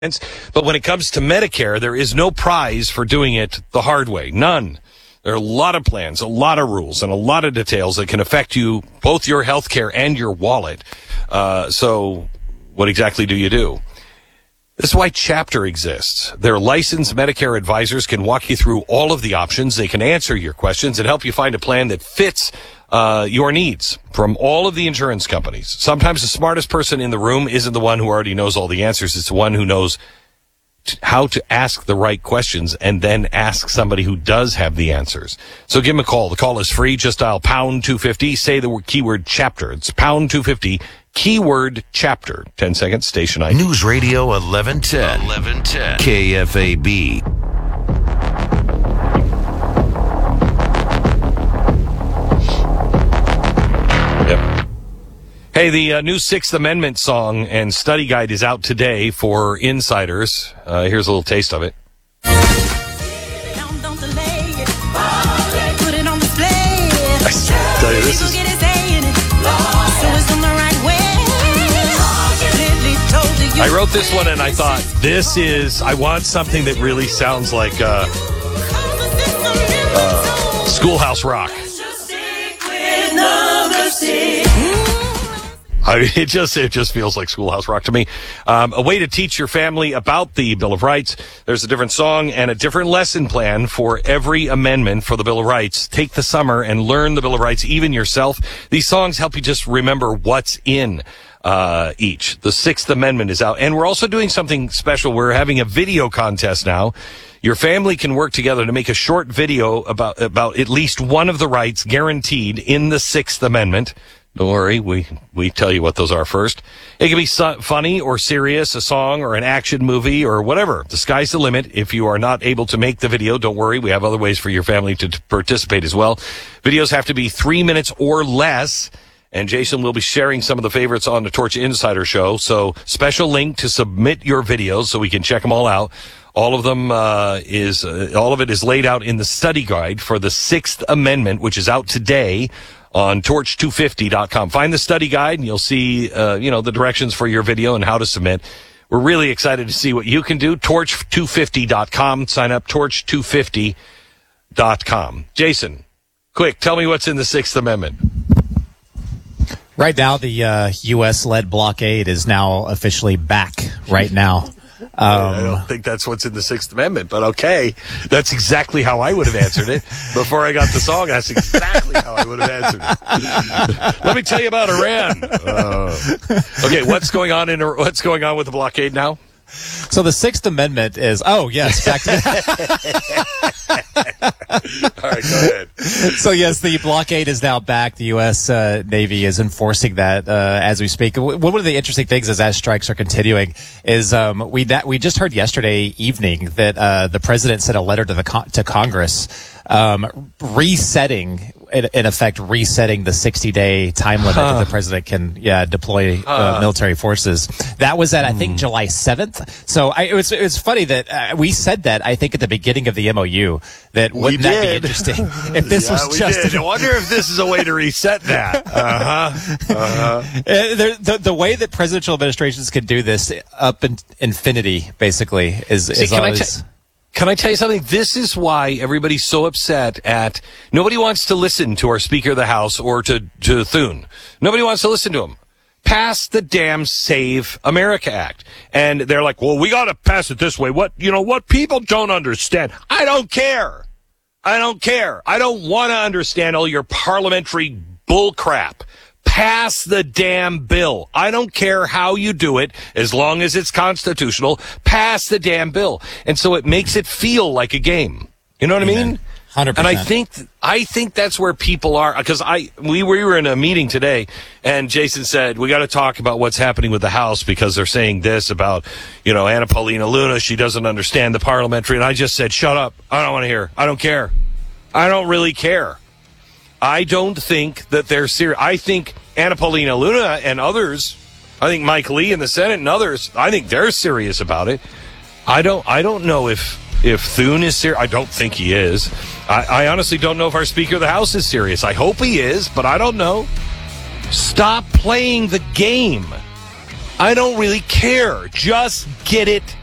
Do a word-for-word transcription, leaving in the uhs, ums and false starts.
But when it comes to Medicare, there is no prize for doing it the hard way. None. There are a lot of plans, a lot of rules, and a lot of details that can affect you, both your health care and your wallet. Uh, so what exactly do you do? This is why Chapter exists. Their licensed Medicare advisors can walk you through all of the options. They can answer your questions and help you find a plan that fits uh your needs from all of the insurance companies. Sometimes the smartest person in the room isn't the one who already knows all the answers. It's the one who knows t- how to ask the right questions and then ask somebody who does have the answers. So give them a call. The call is free. Just dial pound two fifty. Say the word keyword Chapter. It's pound two fifty. Keyword Chapter. ten seconds. Station I D. News Radio eleven ten. eleven ten. K F A B. Yep. Hey, the uh, new Sixth Amendment song and study guide is out today for insiders. Uh, here's a little taste of it. I tell you, this is... I wrote this one and I thought, this is, I want something that really sounds like uh, uh, Schoolhouse Rock. I mean, it just it just feels like Schoolhouse Rock to me. Um, a way to teach your family about the Bill of Rights. There's a different song and a different lesson plan for every amendment for the Bill of Rights. Take the summer and learn the Bill of Rights, even yourself. These songs help you just remember what's in uh each. The Sixth Amendment is out. And we're also doing something special. We're having a video contest now. Your family can work together to make a short video about about at least one of the rights guaranteed in the Sixth Amendment. Don't worry, we we tell you what those are first. It can be su- funny or serious, a song or an action movie or whatever. The sky's the limit. If you are not able to make the video, don't worry. We have other ways for your family to, to participate as well. Videos have to be three minutes or less. And Jason will be sharing some of the favorites on the Torch Insider Show. So special link to submit your videos so we can check them all out. All of them uh, is uh, all of it is laid out in the study guide for the Sixth Amendment, which is out today on torch two fifty dot com. Find the study guide and you'll see, uh, you know, the directions for your video and how to submit. We're really excited to see what you can do. torch two fifty dot com. Sign up, torch two fifty dot com. Jason, quick, tell me what's in the Sixth Amendment. Right now, the uh, U S-led blockade is now officially back right now. Um, I don't think that's what's in the Sixth Amendment, but okay. That's exactly how I would have answered it. Before I got the song, that's exactly how I would have answered it. Let me tell you about Iran. Uh, okay, what's going on in what's going on with the blockade now? So the Sixth Amendment is, oh, yes, back to All right, go ahead. So, yes, the blockade is now back. The U S Uh, Navy is enforcing that uh, as we speak. One of the interesting things is as strikes are continuing is um, we that, we just heard yesterday evening that uh, the president sent a letter to the con- to Congress um, resetting, in, in effect, resetting the sixty-day time limit huh. that the president can yeah deploy uh, uh. military forces. That was at, I think, mm. July seventh. So I, it was it was funny that uh, we said that, I think, at the beginning of the M O U, that we wouldn't did. that be interesting if this yeah, was we just... Did. I wonder if this is a way to reset that. Uh-huh. Uh-huh. Uh, the, the way that presidential administrations can do this up in infinity, basically, is, See, is can always... I t- Can I tell you something? This is why everybody's so upset at... Nobody wants to listen to our Speaker of the House or to, to Thune. Nobody wants to listen to him. Pass the damn Save America Act. And they're like, well, we got to pass it this way. What, you know, what people don't understand. I don't care. I don't care. I don't want to understand all your parliamentary bull crap. Pass the damn bill. I don't care how you do it, as long as it's constitutional. Pass the damn bill. And so it makes it feel like a game. You know what Amen. I mean? one hundred percent. And I think, I think that's where people are, because I, we, we were in a meeting today, and Jason said, we got to talk about what's happening with the House, because they're saying this about, you know, Anna Paulina Luna, she doesn't understand the parliamentary, and I just said, shut up. I don't want to hear. I don't care. I don't really care. I don't think that they're serious. I think Anna Paulina Luna and others, I think Mike Lee in the Senate and others, I think they're serious about it. I don't, I don't know if, if Thune is serious. I don't think he is. I, I honestly don't know if our Speaker of the House is serious. I hope he is, but I don't know. Stop playing the game. I don't really care. Just get it